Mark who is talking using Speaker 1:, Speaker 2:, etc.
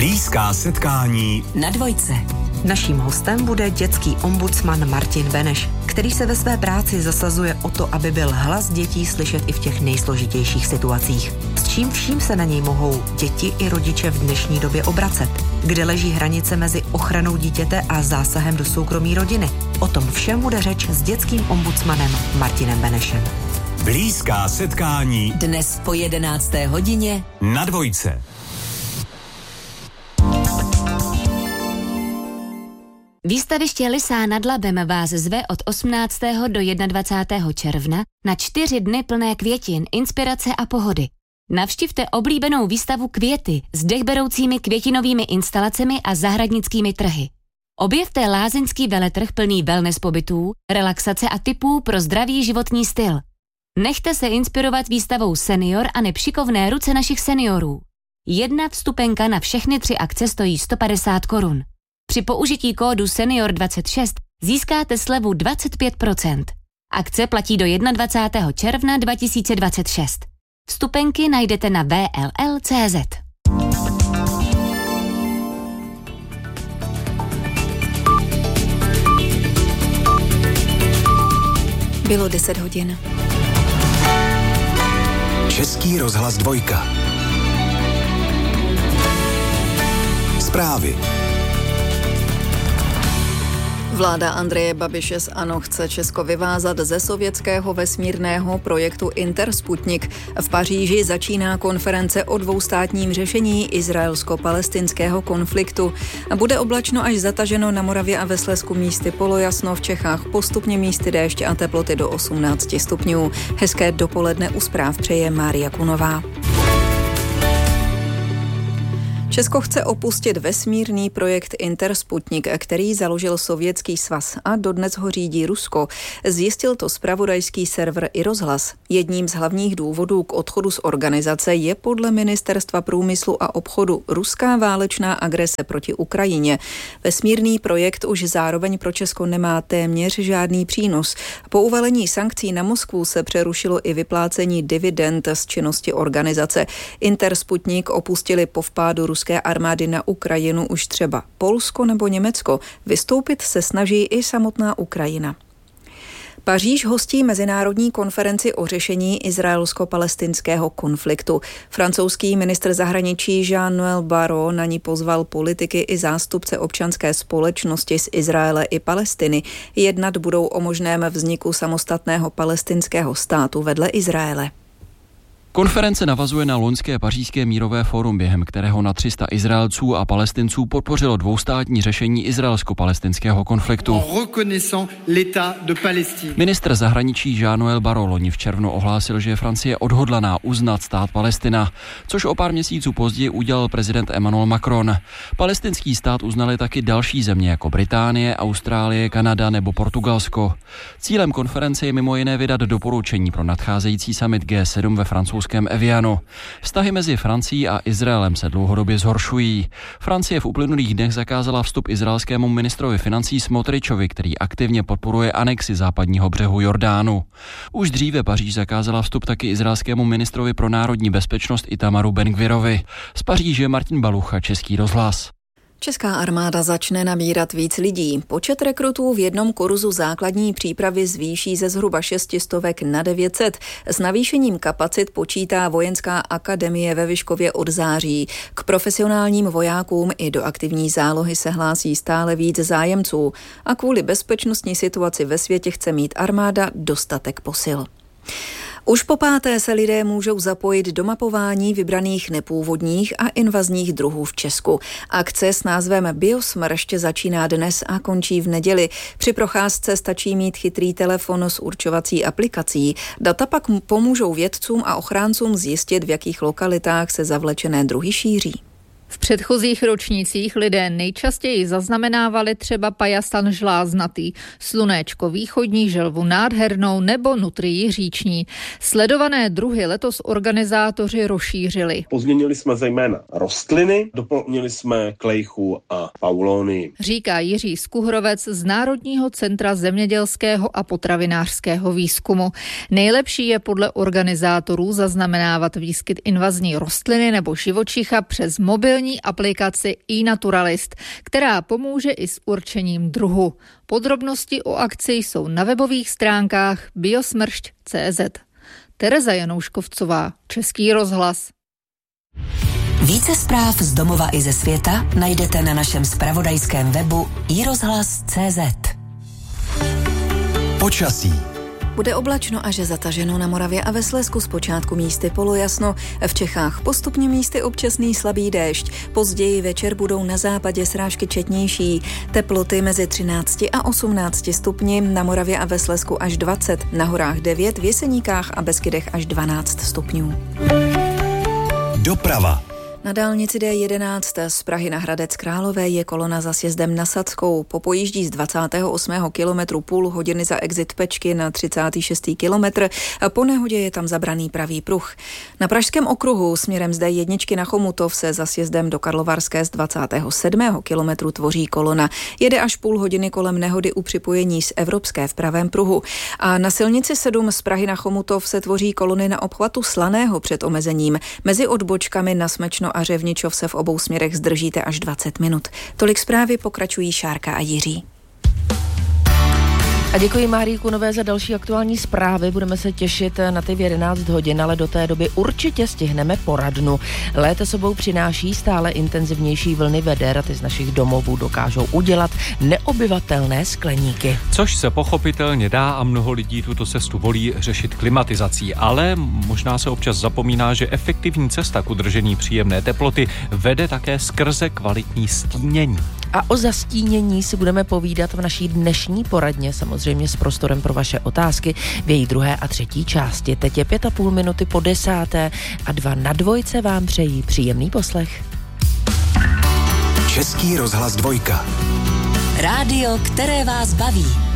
Speaker 1: Blízká setkání
Speaker 2: na Dvojce.
Speaker 3: Naším hostem bude dětský ombudsman Martin Beneš, který se ve své práci zasazuje o to, aby byl hlas dětí slyšet i v těch nejsložitějších situacích. S čím vším se na něj mohou děti i rodiče v dnešní době obracet? Kde leží hranice mezi ochranou dítěte a zásahem do soukromí rodiny? O tom všem bude řeč s dětským ombudsmanem Martinem Benešem.
Speaker 1: Blízká setkání
Speaker 2: dnes po 11. hodině
Speaker 1: na Dvojce.
Speaker 4: Výstaviště Lysá nad Labem vás zve od 18. do 21. června na 4 dny plné květin, inspirace a pohody. Navštivte oblíbenou výstavu Květy s dechberoucími květinovými instalacemi a zahradnickými trhy. Objevte lázeňský veletrh plný wellness pobytů, relaxace a tipů pro zdravý životní styl. Nechte se inspirovat výstavou Senior a nepšikovné ruce našich seniorů. 1 vstupenka na všechny 3 akce stojí 150 korun. Při použití kódu SENIOR26 získáte slevu 25%. Akce platí do 21. června 2026. Vstupenky najdete na vll.cz.
Speaker 5: Bylo 10 hodin.
Speaker 1: Český rozhlas 2. Zprávy.
Speaker 5: Vláda Andreje Babiše z ANO chce Česko vyvázat ze sovětského vesmírného projektu Intersputnik. V Paříži začíná konference o dvoustátním řešení izraelsko-palestinského konfliktu. Bude oblačno až zataženo na Moravě a ve Slezsku místy polojasno, v Čechách postupně místy déšť a teploty do 18 stupňů. Hezké dopoledne u zpráv přeje Mária Kunová. Česko chce opustit vesmírný projekt Intersputnik, který založil Sovětský svaz a dodnes ho řídí Rusko. Zjistil to zpravodajský server iRozhlas. Jedním z hlavních důvodů k odchodu z organizace je podle Ministerstva průmyslu a obchodu ruská válečná agrese proti Ukrajině. Vesmírný projekt už zároveň pro Česko nemá téměř žádný přínos. Po uvalení sankcí na Moskvu se přerušilo i vyplácení dividend z činnosti organizace. Intersputnik opustili po vpádu ruské armády na Ukrajinu už třeba Polsko nebo Německo. Vystoupit se snaží i samotná Ukrajina. Paříž hostí mezinárodní konferenci o řešení izraelsko-palestinského konfliktu. Francouzský ministr zahraničí Jean-Noël Barrot na ní pozval politiky i zástupce občanské společnosti z Izraele i Palestiny. Jednat budou o možném vzniku samostatného palestinského státu vedle Izraele.
Speaker 6: Konference navazuje na loňské pařížské mírové fórum, během kterého na 300 Izraelců a Palestinců podpořilo dvoustátní řešení izraelsko-palestinského konfliktu. Ministr zahraničí Jean-Noël Barrot loni v červnu ohlásil, že je Francie odhodlaná uznat stát Palestina, což o pár měsíců později udělal prezident Emmanuel Macron. Palestinský stát uznali taky další země jako Británie, Austrálie, Kanada nebo Portugalsko. Cílem konference je mimo jiné vydat doporučení pro nadcházející summit G7 ve francouzském Evianu. Vztahy mezi Francií a Izraelem se dlouhodobě zhoršují. Francie v uplynulých dnech zakázala vstup izraelskému ministrovi financí Smotričovi, který aktivně podporuje anexi západního břehu Jordánu. Už dříve Paříž zakázala vstup taky izraelskému ministrovi pro národní bezpečnost Itamaru Ben-Gvirovi. Z Paříže Martin Balucha, Český rozhlas.
Speaker 5: Česká armáda začne nabírat víc lidí. Počet rekrutů v jednom kurzu základní přípravy zvýší ze zhruba 600 na 900. S navýšením kapacit počítá Vojenská akademie ve Vyškově od září. K profesionálním vojákům i do aktivní zálohy se hlásí stále víc zájemců a kvůli bezpečnostní situaci ve světě chce mít armáda dostatek posil. Už po 5. se lidé můžou zapojit do mapování vybraných nepůvodních a invazních druhů v Česku. Akce s názvem Biosmršť začíná dnes a končí v neděli. Při procházce stačí mít chytrý telefon s určovací aplikací. Data pak pomůžou vědcům a ochráncům zjistit, v jakých lokalitách se zavlečené druhy šíří.
Speaker 7: V předchozích ročnících lidé nejčastěji zaznamenávali třeba pajastan žláznatý, slunéčko východní, želvu nádhernou nebo nutrii říční. Sledované druhy letos organizátoři rozšířili.
Speaker 8: Pozměnili jsme zejména rostliny, doplnili jsme klejchu a paulóny.
Speaker 7: Říká Jiří Skuhrovec z Národního centra zemědělského a potravinářského výzkumu. Nejlepší je podle organizátorů zaznamenávat výskyt invazní rostliny nebo živočicha přes mobil mobilní aplikaci iNaturalist, která pomůže i s určením druhu. Podrobnosti o akci jsou na webových stránkách biosmršť.cz. Tereza Janouškovcová, Český rozhlas.
Speaker 2: Více zpráv z domova i ze světa najdete na našem zpravodajském webu iRozhlas.cz.
Speaker 1: Počasí.
Speaker 5: Bude oblačno až zataženo na Moravě a ve Slezsku, zpočátku místy polojasno. V Čechách postupně místy občasný slabý déšť. Později večer budou na západě srážky četnější. Teploty mezi 13 a 18 stupni, na Moravě a ve Slezsku až 20, na horách 9, v Jeseníkách a Beskydech až 12 stupňů.
Speaker 1: Doprava.
Speaker 5: Na dálnici D11 z Prahy na Hradec Králové je kolona za sjezdem na Sadskou. Popojíždí z 28. kilometru půl hodiny za exit Pečky na 36. kilometr. Po nehodě je tam zabraný pravý pruh. Na Pražském okruhu směrem z D1 na Chomutov se za sjezdem do Karlovarské z 27. kilometru tvoří kolona. Jede až půl hodiny kolem nehody u připojení z Evropské v pravém pruhu. A na silnici 7 z Prahy na Chomutov se tvoří kolony na obchvatu Slaného před omezením. Mezi odbočkami na Smečno a Řevničov se v obou směrech zdržíte až 20 minut. Tolik zprávy, pokračují Šárka a Jiří.
Speaker 9: A děkuji Márii Kunové za další aktuální zprávy. Budeme se těšit na ty v 11 hodin, ale do té doby určitě stihneme poradnu. Léto sebou přináší stále intenzivnější vlny veder a ty z našich domovů dokážou udělat neobyvatelné skleníky.
Speaker 10: Což se pochopitelně dá a mnoho lidí tuto cestu volí řešit klimatizací, ale možná se občas zapomíná, že efektivní cesta k udržení příjemné teploty vede také skrze kvalitní stínění.
Speaker 9: A o zastínění si budeme povídat v naší dnešní poradně, samozřejmě s prostorem pro vaše otázky v její druhé a třetí části. Teď je 5,5 minuty po 10. a 2 na dvojce vám přejí příjemný poslech.
Speaker 1: Český rozhlas 2.
Speaker 2: Rádio, které vás baví.